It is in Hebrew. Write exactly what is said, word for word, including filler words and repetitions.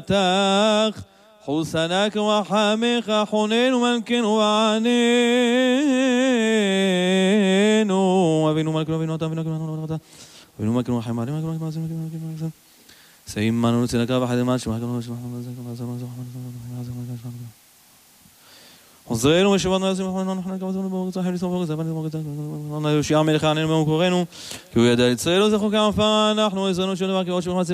תך חוסנך ורחמך חוננו מלכנו ועננו אבינו מלכנו אבינו אתה אבינו אבינו אתה אבינו מלכנו ורחם עלינו מלכנו מלכנו מלכנו סיימנו לצדקה ואחד למען שמחנו חוזרנו ושבנו יזינו אנחנו נקבצנו באורץ החל לסוף זה בנו באורץ אנחנו יושיע מלך עננו במקורנו כי הוא ידע לצרנו זה חוקה מפה אנחנו עזרנו של דבר כראש